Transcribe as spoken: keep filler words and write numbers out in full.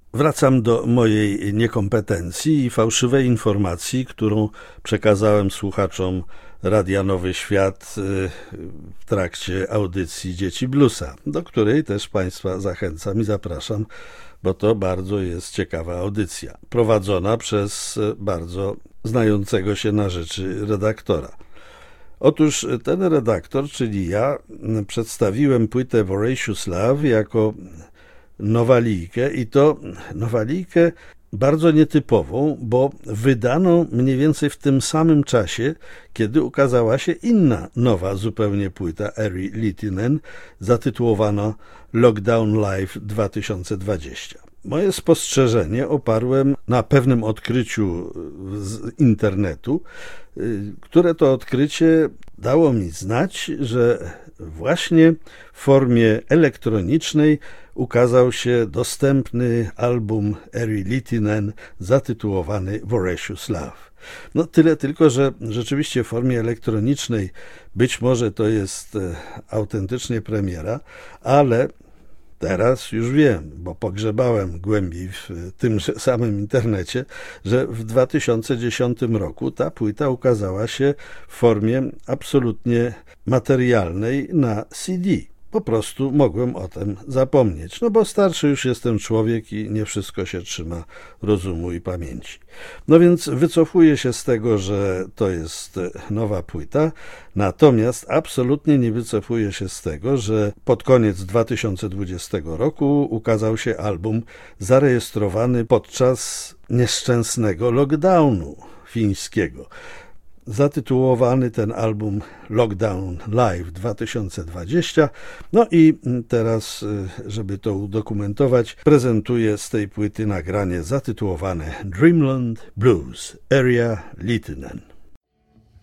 Wracam do mojej niekompetencji i fałszywej informacji, którą przekazałem słuchaczom Radia Nowy Świat w trakcie audycji Dzieci Bluesa, do której też Państwa zachęcam i zapraszam, bo to bardzo jest ciekawa audycja, prowadzona przez bardzo znającego się na rzeczy redaktora. Otóż ten redaktor, czyli ja, przedstawiłem płytę Voracious Love jako nowalijkę i to nowalijkę bardzo nietypową, bo wydano mniej więcej w tym samym czasie, kiedy ukazała się inna, nowa zupełnie płyta Ari Littinen, zatytułowana Lockdown Live dwa tysiące dwadzieścia. Moje spostrzeżenie oparłem na pewnym odkryciu z internetu, które to odkrycie dało mi znać, że właśnie w formie elektronicznej ukazał się dostępny album Ari Littinen zatytułowany Voracious Love. No tyle tylko, że rzeczywiście w formie elektronicznej być może to jest autentycznie premiera, ale teraz już wiem, bo pogrzebałem głębiej w tym samym internecie, że w dwa tysiące dziesiątym roku ta płyta ukazała się w formie absolutnie materialnej na C D. Po prostu mogłem o tym zapomnieć, no bo starszy już jestem człowiek i nie wszystko się trzyma rozumu i pamięci. No więc wycofuję się z tego, że to jest nowa płyta, natomiast absolutnie nie wycofuję się z tego, że pod koniec dwa tysiące dwudziestego roku ukazał się album zarejestrowany podczas nieszczęsnego lockdownu fińskiego. Zatytułowany ten album Lockdown Live dwa tysiące dwadzieścia. No i teraz, żeby to udokumentować, prezentuję z tej płyty nagranie zatytułowane Dreamland Blues, Ari Littinen.